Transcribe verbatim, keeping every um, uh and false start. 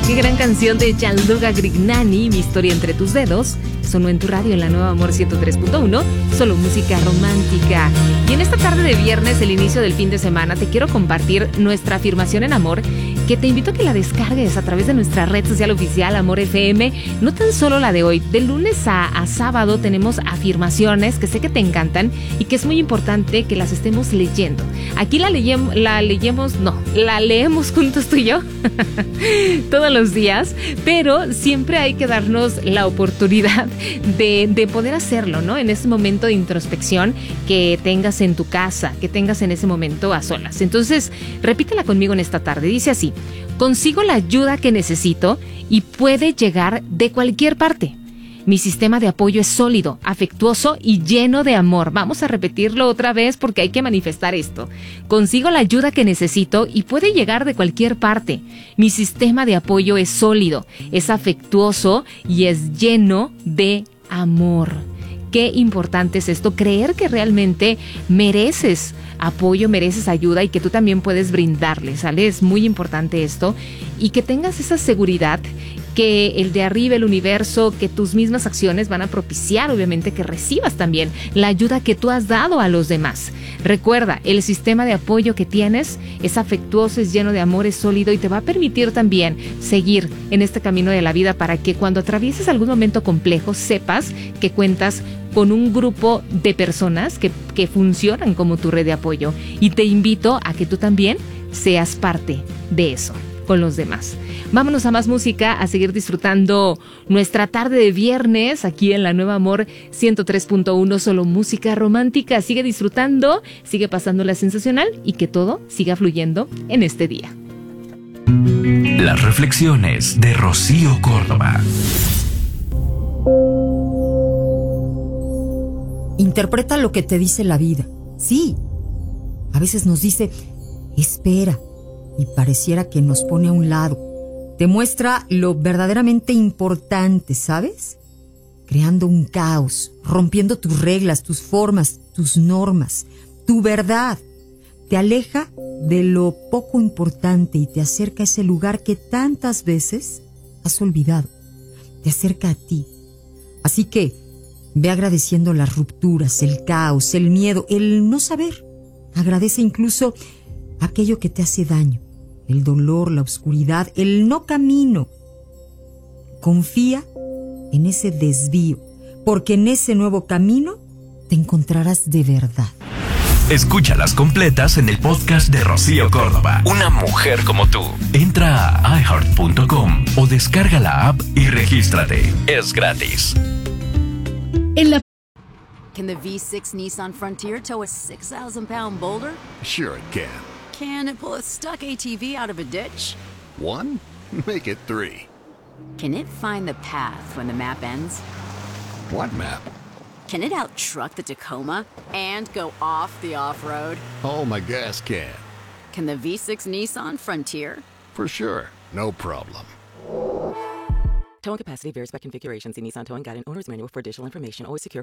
Qué gran canción de Gianluca Grignani, Mi historia entre tus dedos. Sonó en tu radio en la Nueva Amor ciento tres punto uno, solo música romántica. Y en esta tarde de viernes, el inicio del fin de semana, te quiero compartir nuestra afirmación en amor, que te invito a que la descargues a través de nuestra red social oficial Amor F M. No tan solo la de hoy, de lunes a, a sábado tenemos afirmaciones que sé que te encantan y que es muy importante que las estemos leyendo. Aquí la, leyem, la leyemos, no, la leemos juntos tú y yo todos los días, pero siempre hay que darnos la oportunidad de, de poder hacerlo, ¿no? En ese momento de introspección que tengas en tu casa, que tengas en ese momento a solas. Entonces, repítela conmigo en esta tarde. Dice así: consigo la ayuda que necesito y puede llegar de cualquier parte. Mi sistema de apoyo es sólido, afectuoso y lleno de amor. Vamos a repetirlo otra vez porque hay que manifestar esto. Consigo la ayuda que necesito y puede llegar de cualquier parte. Mi sistema de apoyo es sólido, es afectuoso y es lleno de amor. Qué importante es esto, creer que realmente mereces apoyo, mereces ayuda y que tú también puedes brindarle, ¿sale? Es muy importante esto y que tengas esa seguridad que el de arriba, el universo, que tus mismas acciones van a propiciar, obviamente, que recibas también la ayuda que tú has dado a los demás. Recuerda, el sistema de apoyo que tienes es afectuoso, es lleno de amor, es sólido y te va a permitir también seguir en este camino de la vida para que cuando atravieses algún momento complejo sepas que cuentas con un grupo de personas que, que funcionan como tu red de apoyo. Y te invito a que tú también seas parte de eso con los demás. Vámonos a más música, a seguir disfrutando nuestra tarde de viernes aquí en la Nueva Amor ciento tres punto uno, solo música romántica. Sigue disfrutando, sigue pasándola sensacional y que todo siga fluyendo en este día. Las reflexiones de Rocío Córdoba. Interpreta lo que te dice la vida. Sí, a veces nos dice, espera, y pareciera que nos pone a un lado. Te muestra lo verdaderamente importante, ¿sabes? Creando un caos, rompiendo tus reglas, tus formas, tus normas, tu verdad. Te aleja de lo poco importante y te acerca a ese lugar que tantas veces has olvidado. Te acerca a ti. Así que ve agradeciendo las rupturas, el caos, el miedo, el no saber. Agradece incluso aquello que te hace daño. El dolor, la oscuridad, el no camino. Confía en ese desvío, porque en ese nuevo camino te encontrarás de verdad. Escúchalas completas en el podcast de Rocío Córdoba. Una mujer como tú. Entra a i heart punto com o descarga la app y regístrate. Es gratis. En la Can the V six Nissan Frontier tow a six thousand pound boulder? Sure it can. Can it pull a stuck A T V out of a ditch? One? Make it three. Can it find the path when the map ends? What map? Can it out-truck the Tacoma and go off the off-road? Oh, my gas can. Can the V six Nissan Frontier? For sure. No problem. Towing capacity varies by configuration. See Nissan Towing Guide and Owner's Manual for additional information. Always secure